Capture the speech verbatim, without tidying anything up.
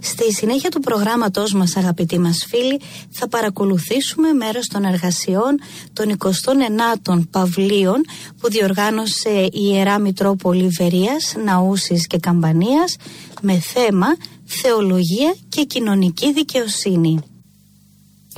Στη συνέχεια του προγράμματός μας, αγαπητοί μας φίλοι, θα παρακολουθήσουμε μέρος των εργασιών των εικοστών ενάτων Παυλίων που διοργάνωσε η Ιερά Μητρόπολη Βερίας, Ναούσης και Καμπανίας με θέμα θεολογία και κοινωνική δικαιοσύνη.